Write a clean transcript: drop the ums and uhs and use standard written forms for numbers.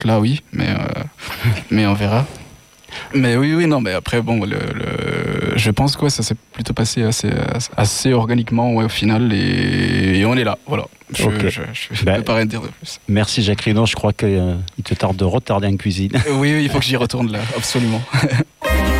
là, oui, mais on verra. Mais oui, non, mais après, bon, je pense que ça s'est plutôt passé assez organiquement, ouais, au final, et on est là, voilà. Je ne peux pas rien dire de plus. Merci Jacques Rino, je crois qu'il te tarde de retarder en cuisine. Oui, il faut que j'y retourne là, absolument.